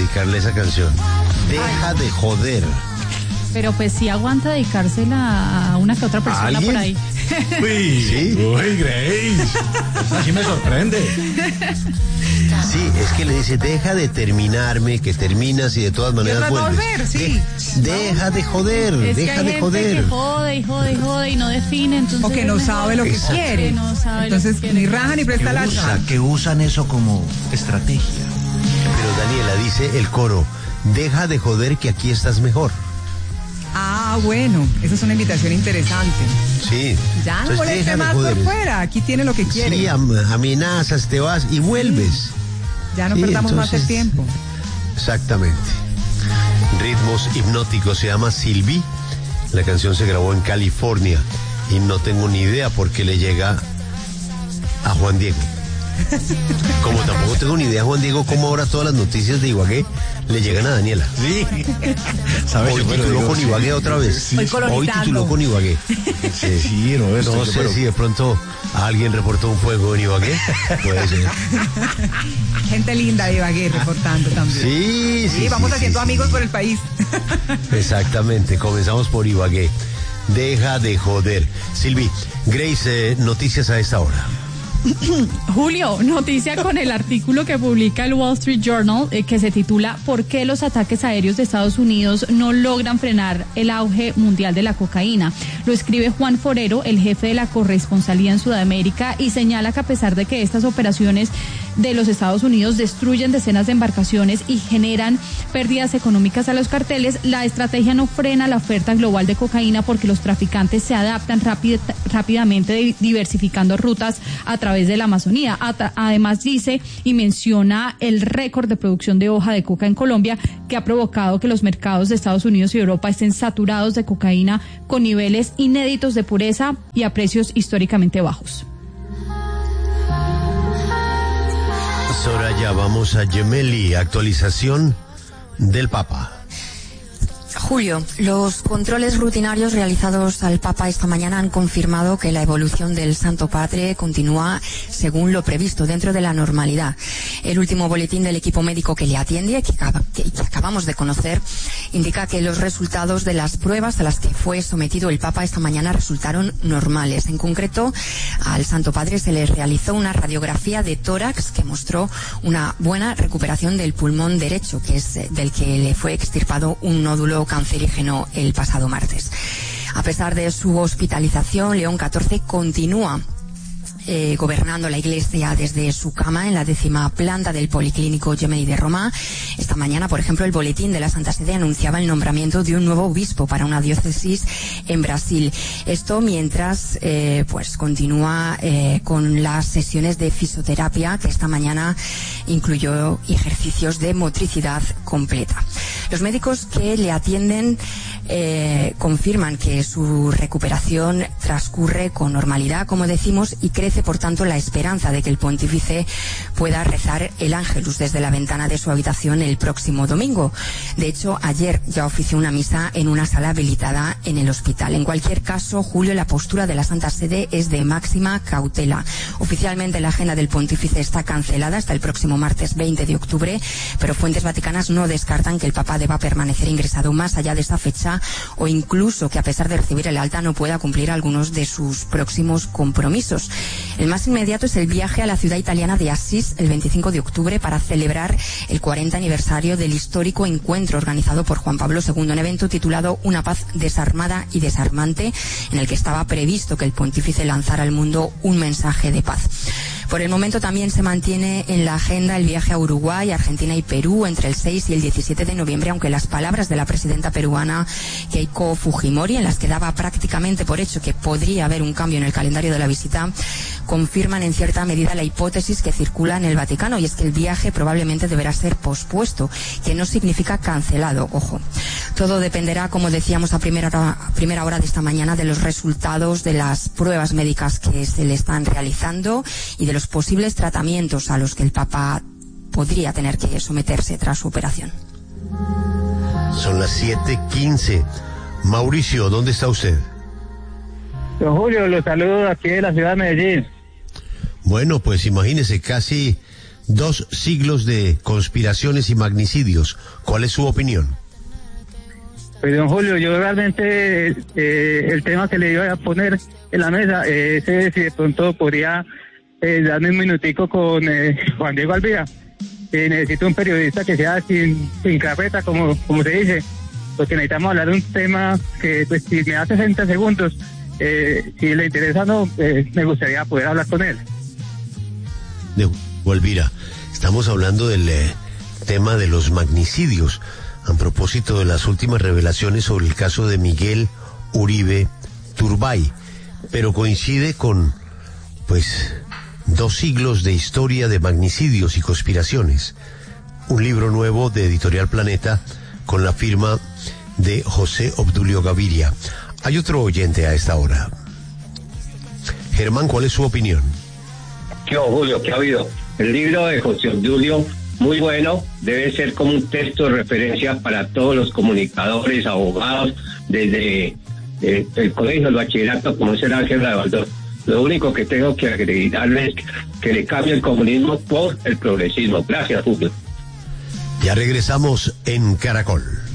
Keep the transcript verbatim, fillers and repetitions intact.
dedicarle esa canción. Deja de joder. Pero pues sí aguanta dedicársela a una que otra persona ¿Alguien? por ahí. Uy, ¿Sí? Uy, Grace. Así me sorprende. Sí, es que le dice, deja de terminarme, que terminas y de todas maneras va a vuelves. volver, sí. De- deja de joder, Es que deja hay de gente joder. que jode y jode y jode y no define, entonces O que no es mejor sabe lo que Exacto. quiere. que no sabe Entonces, lo que quiere. ni raja ni presta la Usa, que usan eso como estrategia. Pero Daniela dice el coro, deja de joder que aquí estás mejor. Ah, bueno, esa es una invitación interesante. Sí. Ya no Entonces, moleste deja de más por joder. fuera, aquí tiene lo que quiere. Sí, am- amenazas, te vas y vuelves. Ya no Sí, perdamos más el entonces- tiempo. Exactamente. Ritmos hipnóticos, se llama Silvi. La canción se grabó en California y no tengo ni idea por qué le llega a Juan Diego. Como tampoco tengo ni idea, Juan Diego, cómo ahora todas las noticias de Ibagué le llegan a Daniela. Sí. ¿Sabes? Hoy Yo me lo tituló digo, con sí. Ibagué otra vez. Sí, Hoy sí. colonizando. Hoy tituló con Ibagué. Sí. Sí, no, esto, No yo, sé pero- si de pronto alguien reportó un fuego en Ibagué. Puede ser. Gente linda de Ibagué reportando también. Sí, sí. Sí, vamos sí, haciendo sí, amigos sí. por el país. Exactamente, comenzamos por Ibagué. Deja de joder. Silvi, Grace, eh, noticias a esta hora. Julio, noticia con el artículo que publica el Wall Street Journal eh, que se titula ¿Por qué los ataques aéreos de Estados Unidos no logran frenar el auge mundial de la cocaína? Lo escribe Juan Forero, el jefe de la corresponsalía en Sudamérica, y señala que a pesar de que estas operaciones de los Estados Unidos destruyen decenas de embarcaciones y generan pérdidas económicas a los carteles, la estrategia no frena la oferta global de cocaína porque los traficantes se adaptan rápid- rápidamente diversificando rutas a través de la Amazonía. At- Además dice y menciona el récord de producción de hoja de coca en Colombia, que ha provocado que los mercados de Estados Unidos y Europa estén saturados de cocaína con niveles inéditos de pureza y a precios históricamente bajos. Soraya, vamos a Gemelli, actualización del Papa. Julio, los controles rutinarios realizados al Papa esta mañana han confirmado que la evolución del Santo Padre continúa según lo previsto, dentro de la normalidad. El último boletín del equipo médico que le atiende, que, acaba, que, que acabamos de conocer, indica que los resultados de las pruebas a las que fue sometido el Papa esta mañana resultaron normales. En concreto, al Santo Padre se le realizó una radiografía de tórax que mostró una buena recuperación del pulmón derecho, que es del que le fue extirpado un nódulo cancerígeno el pasado martes. A pesar de su hospitalización, León catorce continúa Eh, gobernando la Iglesia desde su cama en la décima planta del Policlínico Gemelli de Roma. Esta mañana, por ejemplo, el boletín de la Santa Sede anunciaba el nombramiento de un nuevo obispo para una diócesis en Brasil. Esto mientras eh, pues continúa eh, con las sesiones de fisioterapia, que esta mañana incluyó ejercicios de motricidad completa. Los médicos que le atienden eh, confirman que su recuperación transcurre con normalidad, como decimos, y crece por tanto la esperanza de que el pontífice pueda rezar el Ángelus desde la ventana de su habitación el próximo domingo. De hecho, ayer ya ofició una misa en una sala habilitada en el hospital. En cualquier caso, Julio, la postura de la Santa Sede es de máxima cautela. Oficialmente la agenda del pontífice está cancelada hasta el próximo martes veinte de octubre, pero fuentes vaticanas no descartan que el Papa deba permanecer ingresado más allá de esa fecha, o incluso que a pesar de recibir el alta no pueda cumplir algunos de sus próximos compromisos. El más inmediato es el viaje a la ciudad italiana de Asís el veinticinco de octubre para celebrar el cuarenta aniversario del histórico encuentro organizado por Juan Pablo segundo, un evento titulado Una paz desarmada y desarmante, en el que estaba previsto que el pontífice lanzara al mundo un mensaje de paz. Por el momento también se mantiene en la agenda el viaje a Uruguay, Argentina y Perú entre el seis y el diecisiete de noviembre, aunque las palabras de la presidenta peruana Keiko Fujimori, en las que daba prácticamente por hecho que podría haber un cambio en el calendario de la visita, confirman en cierta medida la hipótesis que circula en el Vaticano, y es que el viaje probablemente deberá ser pospuesto, que no significa cancelado, ojo. Todo dependerá, como decíamos a primera hora, a primera hora de esta mañana, de los resultados de las pruebas médicas que se le están realizando y de los posibles tratamientos a los que el Papa podría tener que someterse tras su operación. Son las siete quince. Mauricio, ¿dónde está usted? Don Julio, los saludo aquí de la ciudad de Medellín. Bueno, pues imagínese, casi Dos siglos de conspiraciones y magnicidios. ¿Cuál es su opinión? Pues don Julio, yo realmente eh, el tema que le iba a poner en la mesa, eh, ese si de pronto podría eh, darme un minutico con eh, Juan Diego Alvira. Eh, necesito un periodista que sea sin, sin carpeta, como, como se dice, porque necesitamos hablar de un tema que, pues, si me da sesenta segundos, eh, si le interesa no, eh, me gustaría poder hablar con él. De Alvira, estamos hablando del eh, tema de los magnicidios, a propósito de las últimas revelaciones sobre el caso de Miguel Uribe Turbay, pero coincide con, pues, dos siglos de historia de magnicidios y conspiraciones. Un libro nuevo de Editorial Planeta con la firma de José Obdulio Gaviria. Hay otro oyente a esta hora. Germán, ¿cuál es su opinión? ¿Qué, Julio? ¿Qué ha habido? El libro de José Obdulio, muy bueno, debe ser como un texto de referencia para todos los comunicadores, abogados, desde eh, el colegio, el bachillerato, como es el álgebra de Baldor. Lo único que tengo que acreditarle es que le cambie el comunismo por el progresismo. Gracias, Julio. Ya regresamos en Caracol.